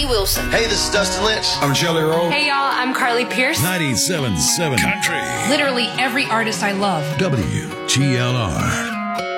Wilson. Hey, this is Dustin Lynch. I'm Jelly Roll. Hey, y'all, I'm Carly Pierce. 97.7 Country. Literally every artist I love. WGLR.